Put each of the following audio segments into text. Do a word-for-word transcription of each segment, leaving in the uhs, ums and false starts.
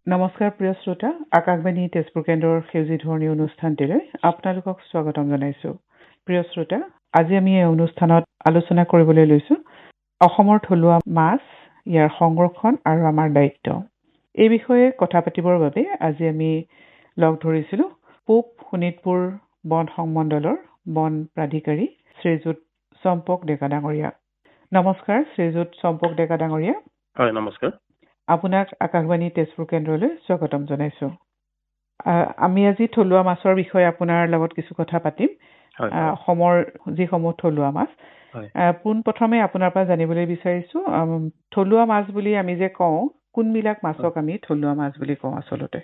নমস্কাৰ প্ৰিয় শ্ৰোতা, আকাশবাণী তেজপুৰ কেন্দ্ৰৰ সেউজী ধৰণী অনুষ্ঠানটিলৈ আপোনালোকক স্বাগতম জনাইছোঁ। প্ৰিয় শ্ৰোতা, আজি আমি এই অনুষ্ঠানত আলোচনা কৰিবলৈ লৈছোঁ অসমৰ থলুৱা মাছ, ইয়াৰ সংৰক্ষণ আৰু আমাৰ দায়িত্ব। এই বিষয়ে কথা পাতিবৰ বাবে আজি আমি লগ ধৰিছিলোঁ পূব শোণিতপুৰ বন সংমণ্ডলৰ বন প্ৰাধিকাৰী শ্ৰীযুত চম্পক ডেকা ডাঙৰীয়া। নমস্কাৰ শ্ৰীযুত চম্পক ডেকা ডাঙৰীয়া। হয়, নমস্কাৰ। আপোনাক আকাশবাণী তেজপুৰ কেন্দ্ৰলৈ স্বাগতম জনাইছোঁ। আমি আজি থলুৱা মাছৰ বিষয়ে আপোনাৰ লগত কিছু কথা পাতিম। অসমৰ যিসমূহ থলুৱা মাছ, পোনপ্ৰথমে আপোনাৰ পৰা জানিবলৈ বিচাৰিছোঁ, থলুৱা মাছ বুলি আমি যে কওঁ, কোনবিলাক মাছক আমি থলুৱা মাছ বুলি কওঁ আচলতে?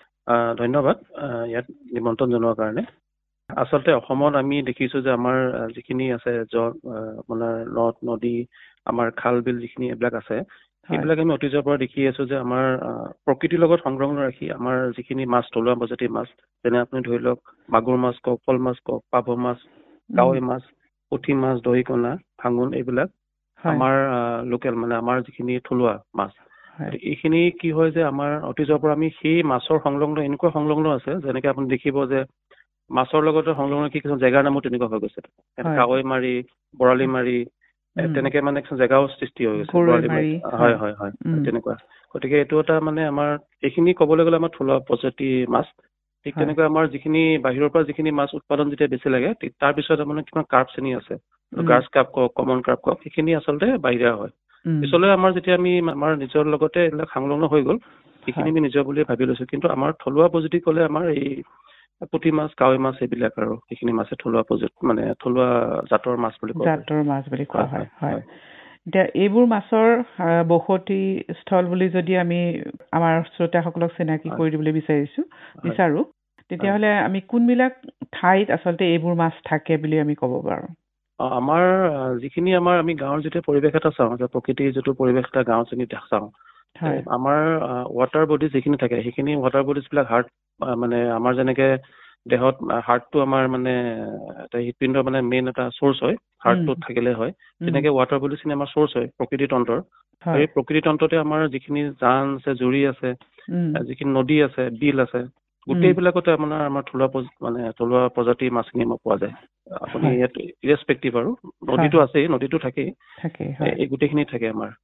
ধন্যবাদ ইয়াত নিমন্ত্ৰণ জনোৱাৰ কাৰণে। আচলতে অসমত আমি দেখিছোঁ যে আমাৰ যিখিনি আছে আপোনাৰ নদ নদী, আমাৰ খাল বিল যিখিনি এইবিলাক আছে, সেইবিলাক আমি অতীজৰ পৰা দেখি আছো যে আমাৰ প্ৰকৃতিৰ লগত সংলগ্ন ৰাখি আমাৰ যিখিনি মাছ, থলুৱা প্ৰজাতিৰ মাছ, যেনে আপুনি ধৰি লওক মাগুৰ মাছ কওক, শ'ল মাছ কওক, পাভ মাছ, কাৱৈ মাছ, পুঠি মাছ, দহিকণা, ভাঙোন, এইবিলাক আমাৰ লোকেল মানে আমাৰ যিখিনি থলুৱা মাছ। এইখিনি কি হয় যে আমাৰ অতীজৰ পৰা আমি সেই মাছৰ সংলগ্ন এনেকুৱা সংলগ্ন আছে, যেনেকে আপুনি দেখিব যে মাছৰ লগতে সংলগ্ন কি কিছুমান জেগাৰ নামো তেনেকুৱা হৈ গৈছে। কাৱৈ মাৰি, বৰালি মাৰি, তেনেকে মানে কিছুমান জেগাও সৃষ্টি হৈ গৈছে। হয় হয় হয় তেনেকুৱা। গতিকে এইটো এটা মানে আমাৰ এইখিনি ক'বলৈ গ'লে আমাৰ থলুৱা প্ৰজাতি মাছ। ঠিক তেনেকৈ আমাৰ যিখিনি বাহিৰৰ পৰা যিখিনি মাছ উৎপাদন যেতিয়া বেছি লাগে, তাৰ পিছত মানে কিমান কাৰ্প শ্ৰেণী আছে, গ্ৰাছ কাৰ্প কওক, কমন কাৰ্প কওক, সেইখিনি আচলতে বাহিৰা হয়। পিছলৈ আমাৰ যেতিয়া আমি আমাৰ নিজৰ লগতে এইবিলাক সংলগ্ন হৈ গ'ল, সেইখিনি আমি নিজৰ বুলি ভাবি লৈছো। কিন্তু আমাৰ থলুৱা প্ৰজাতি ক'লে আমাৰ এই পুঠি মাছ, কাৱৈ মাছ, এইবিলাক আৰু সেইখিনি মাছে থলুৱা প্ৰজাতি মানে থলুৱা জাতৰ মাছ বুলি কোৱা হয়। জাতৰ মাছ বুলি কোৱা হয়। হয়। এতিয়া এইবোৰ মাছৰ বসতি স্থল বুলি যদি আমি আমাৰ শ্ৰোতাসকলক চিনাকি কৰি দিবলৈ বিচাৰিছো বিচাৰো তেতিয়াহ'লে আমি কোনবিলাক ঠাইত আচলতে এইবোৰ মাছ থাকে বুলি আমি ক'ব পাৰো? আমাৰ যিখিনি আমাৰ আমি গাঁৱৰ যেতিয়া পৰিৱেশ এটা চাওঁ, যে প্ৰকৃতিৰ যিটো পৰিৱেশ এটা গাঁৱত যদি চাওঁ, আমাৰ ৱাটাৰ বডি যিখিনি থাকে, সেইখিনি ৱাটাৰ বডিজ বিলাক হাৰ্ট মানে আমাৰ যেনেকে দেহত হাৰ্টটো আমাৰ মানে এটা হৃদপিণ্ডৰ মানে মেইন এটা চ'ৰ্চ হয়, হাৰ্টটোত থাকিলে হয়, তেনেকে ৱাটাৰ বডিখিনি আমাৰ চ'ৰ্চ হয় প্ৰকৃতি তন্ত্ৰৰ। এই প্ৰকৃতি তন্ত্ৰতে আমাৰ যিখিনি জান আছে, জুৰি আছে, যিখিনি নদী আছে, বিল আছে, গোটেইবিলাকতে আপোনাৰ আমাৰ থলুৱা মানে থলুৱা প্ৰজাতিৰ মাছখিনি আমাৰ পোৱা যায়। আপুনি ইয়াত ইৰেছপেক্টিভ আৰু নদীটো আছেই, নদীটো থাকেই, এই গোটেইখিনি থাকে আমাৰ।